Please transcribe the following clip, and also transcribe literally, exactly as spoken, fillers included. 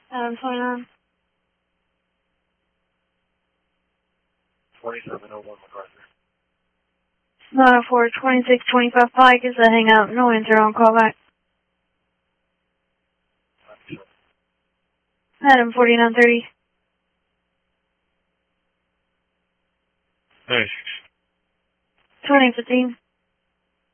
Adam twenty-nine. twenty-seven oh one MacArthur. nine oh four, twenty-six twenty-five Pike is a hangout. No answer on callback. Adam forty-nine thirty. Hey. twenty fifteen.